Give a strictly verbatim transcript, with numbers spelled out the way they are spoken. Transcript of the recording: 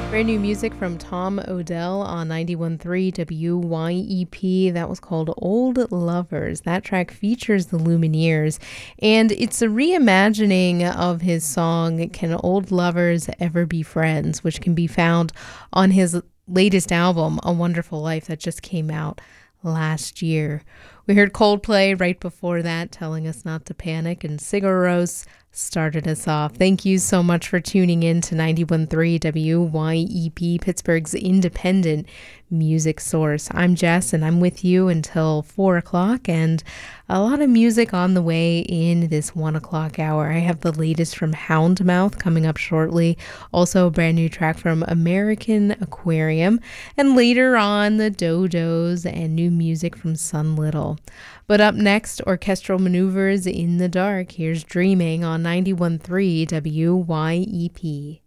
Brand new music from Tom Odell on ninety-one point three W Y E P. That was called Old Lovers. That track features the Lumineers, and it's a reimagining of his song Can Old Lovers Ever Be Friends, which can be found on his latest album, A Wonderful Life, that just came out last year. We heard Coldplay right before that, telling us not to panic, and Sigur Rós started us off. Thank you so much for tuning in to ninety-one point three W Y E P, Pittsburgh's independent music source. I'm Jess, and I'm with you until four o'clock, and a lot of music on the way in this one o'clock hour. I have the latest from Houndmouth coming up shortly, also a brand new track from American Aquarium, and later on the Dodos and new music from Sun Little. But up next, Orchestral Maneuvers in the Dark. Here's Dreaming on ninety-one point three W Y E P.